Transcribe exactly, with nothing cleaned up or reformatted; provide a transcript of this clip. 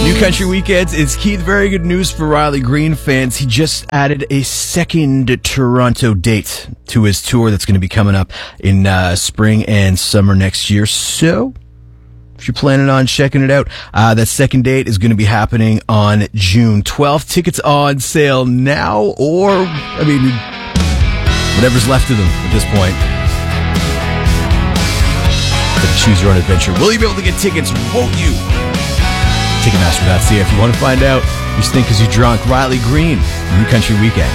New Country Weekends is Keith. Very good news for Riley Green fans. He just added a second Toronto date to his tour that's going to be coming up in uh, spring and summer next year. So, if you're planning on checking it out, uh, that second date is going to be happening on June twelfth. Tickets on sale now, or, I mean, whatever's left of them at this point. Choose your own adventure. Will you be able to get tickets? Won't you? Ticketmaster dot c a if you want to find out. You stink because you're drunk. Riley Green, New Country Weekends.